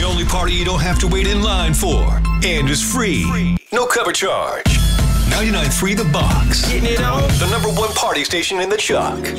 only party you don't have to wait in line for. And is free. No cover charge. 99.3 The Box. Getting it on. The #1 party station in the Chuck.